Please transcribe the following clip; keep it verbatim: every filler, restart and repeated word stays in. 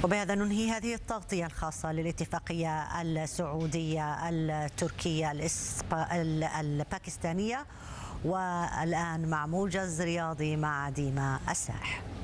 وبهذا ننهي هذه التغطية الخاصة للاتفاقية السعودية التركية الباكستانية، والآن مع موجز رياضي مع ديما الساح.